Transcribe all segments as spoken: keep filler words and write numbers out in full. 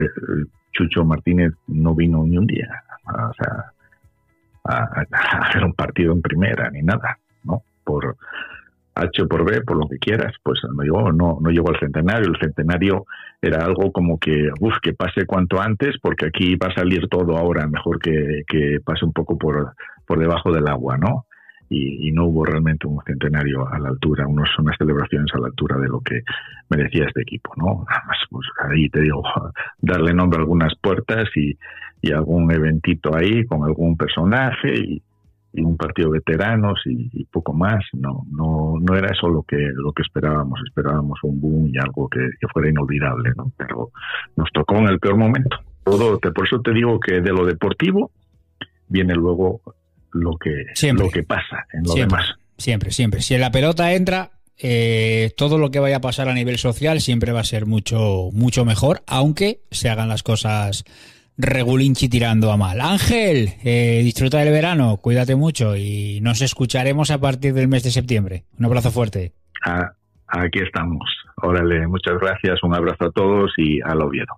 Chucho Martínez no vino ni un día, o sea, a, a hacer un partido en primera ni nada, ¿no? Por H o por B, por lo que quieras, pues no llegó, no, no llegó al centenario. El centenario era algo como que, uff, que pase cuanto antes, porque aquí va a salir todo ahora, mejor que, que pase un poco por, por debajo del agua, ¿no? Y, y no hubo realmente un centenario a la altura, unos, unas celebraciones a la altura de lo que merecía este equipo, ¿no? Además, pues ahí te digo, darle nombre a algunas puertas y, y algún eventito ahí con algún personaje y, y un partido de veteranos y, y poco más. No, no, no era eso lo que, lo que esperábamos. Esperábamos un boom y algo que, que fuera inolvidable, ¿no? Pero nos tocó en el peor momento. Todo, te, por eso te digo que de lo deportivo viene luego lo que siempre, lo que pasa en lo siempre, demás. Siempre, siempre. Si la pelota entra, eh, todo lo que vaya a pasar a nivel social siempre va a ser mucho, mucho mejor, aunque se hagan las cosas regulinchi tirando a mal. Ángel, eh, disfruta del verano, cuídate mucho y nos escucharemos a partir del mes de septiembre. Un abrazo fuerte. Ah, aquí estamos. Órale, muchas gracias, un abrazo a todos y al Oviedo.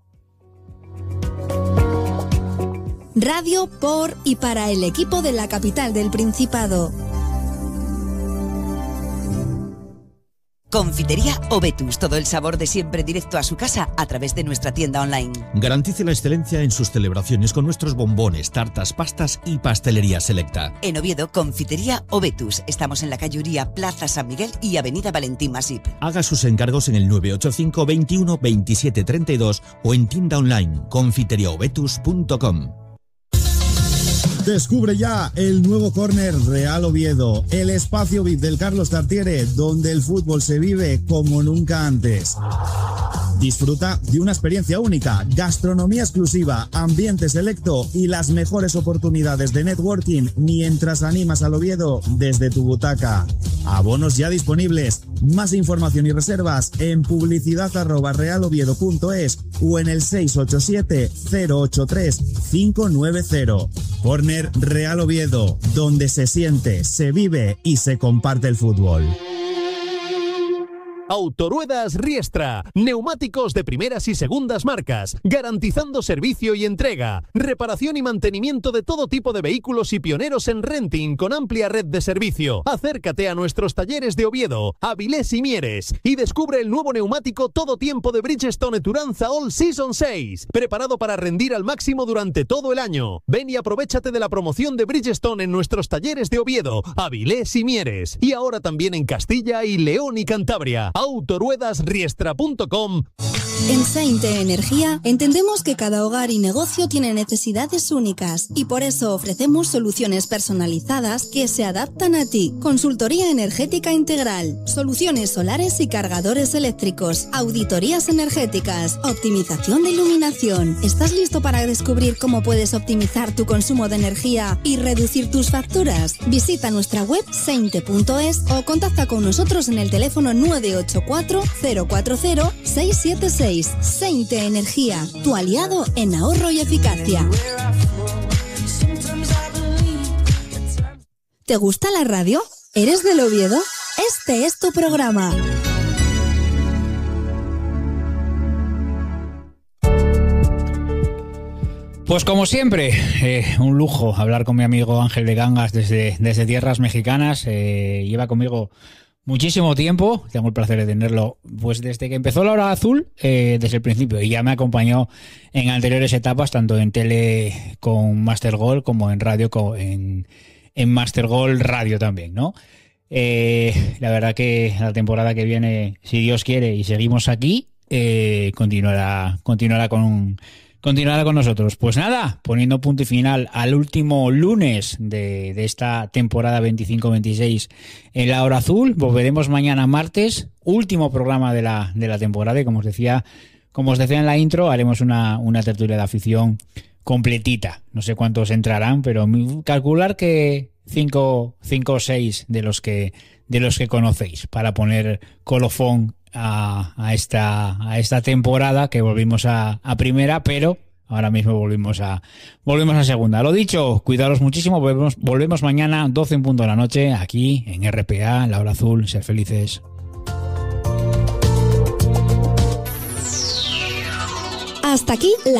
Radio por y para el equipo de la capital del Principado. Confitería Ovetus, todo el sabor de siempre directo a su casa a través de nuestra tienda online. Garantice la excelencia en sus celebraciones con nuestros bombones, tartas, pastas y pastelería selecta. En Oviedo, Confitería Ovetus. Estamos en la calle Uría, Plaza San Miguel y Avenida Valentín Masip. Haga sus encargos en el nueve ocho cinco, veintiuno, veintisiete, treinta y dos o en tienda online confiteria ovetus punto com. Descubre ya el nuevo córner Real Oviedo, el espacio V I P del Carlos Tartiere, donde el fútbol se vive como nunca antes. Disfruta de una experiencia única, gastronomía exclusiva, ambiente selecto y las mejores oportunidades de networking mientras animas al Oviedo desde tu butaca. Abonos ya disponibles. Más información y reservas en publicidad arroba realoviedo punto es o en el seis ocho siete, cero ocho tres, cinco nueve cero. Corner Real Oviedo, donde se siente, se vive y se comparte el fútbol. Autoruedas Riestra, neumáticos de primeras y segundas marcas, garantizando servicio y entrega, reparación y mantenimiento de todo tipo de vehículos y pioneros en renting con amplia red de servicio. Acércate a nuestros talleres de Oviedo, Avilés y Mieres y descubre el nuevo neumático todo tiempo de Bridgestone Turanza All Season seis, preparado para rendir al máximo durante todo el año. Ven y aprovéchate de la promoción de Bridgestone en nuestros talleres de Oviedo, Avilés y Mieres y ahora también en Castilla y León y Cantabria. autoruedas riestra punto com. En Sainte Energía entendemos que cada hogar y negocio tiene necesidades únicas y por eso ofrecemos soluciones personalizadas que se adaptan a ti. Consultoría energética integral, soluciones solares y cargadores eléctricos, auditorías energéticas, optimización de iluminación. ¿Estás listo para descubrir cómo puedes optimizar tu consumo de energía y reducir tus facturas? Visita nuestra web sainte punto es o contacta con nosotros en el teléfono nueve ocho cuatro, cero cuatro cero, seis siete seis. Sainte Energía, tu aliado en ahorro y eficacia. ¿Te gusta la radio? ¿Eres del Oviedo? Este es tu programa. Pues como siempre, eh, un lujo hablar con mi amigo Ángel de Gangas desde, desde tierras mexicanas. Eh, lleva conmigo muchísimo tiempo, tengo el placer de tenerlo pues desde que empezó la hora azul, eh, desde el principio, y ya me acompañó en anteriores etapas, tanto en tele con Master Gol como en radio con, en, en Master Gol Radio también, ¿no? Eh, la verdad que la temporada que viene, si Dios quiere y seguimos aquí, eh, continuará, continuará con continuará con nosotros. Pues nada, poniendo punto y final al último lunes de, de esta temporada veinticinco veintiséis en la hora azul. Volveremos mañana martes, último programa de la, de la temporada, y como os decía, como os decía en la intro, haremos una, una tertulia de afición completita. No sé cuántos entrarán, pero calcular que cinco, cinco o seis de los que, de los que conocéis, para poner colofón A, a esta a esta temporada, que volvimos a, a primera, pero ahora mismo volvimos a volvemos a segunda. Lo dicho, cuidaros muchísimo, volvemos, volvemos mañana doce en punto de la noche aquí en R P A, La Hora Azul. Ser felices. Hasta aquí la